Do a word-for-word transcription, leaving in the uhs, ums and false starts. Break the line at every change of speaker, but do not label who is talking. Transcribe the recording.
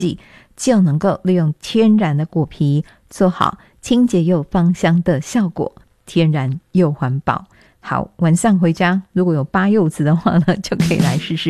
就能够利用天然的果皮做好清洁又芳香的效果，天然又环保。好，晚上回家如果有八柚子的话呢，就可以来试试